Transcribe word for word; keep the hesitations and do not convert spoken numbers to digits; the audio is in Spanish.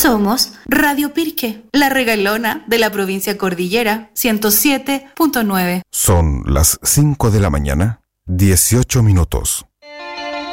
Somos Radio Pirque, la regalona de la provincia Cordillera, ciento siete punto nueve. Son las cinco de la mañana, dieciocho minutos.